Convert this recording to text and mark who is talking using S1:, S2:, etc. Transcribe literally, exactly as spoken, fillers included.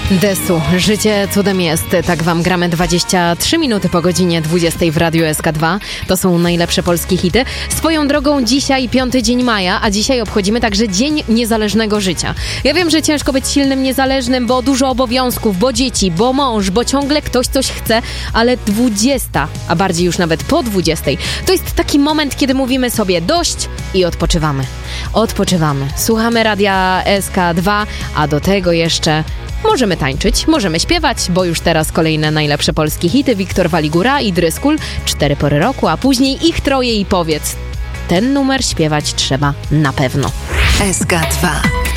S1: Desu. Życie cudem jest. Tak wam gramy dwadzieścia trzy minuty po godzinie dwudziestej w Radiu S K dwa. To są najlepsze polskie hity. Swoją drogą dzisiaj piąty dzień maja, a dzisiaj obchodzimy także Dzień Niezależnego Życia. Ja wiem, że ciężko być silnym, niezależnym, bo dużo obowiązków, bo dzieci, bo mąż, bo ciągle ktoś coś chce, ale dwudziesta, a bardziej już nawet po dwudziestej, to jest taki moment, kiedy mówimy sobie dość i odpoczywamy. Odpoczywamy. Słuchamy Radia S K dwa, a do tego jeszcze możemy tańczyć, możemy śpiewać, bo już teraz kolejne najlepsze polskie hity. Wiktor Waligura i Dryskul, Cztery pory roku, a później ich troje i powiedz. Ten numer śpiewać trzeba na pewno.
S2: S K dwa.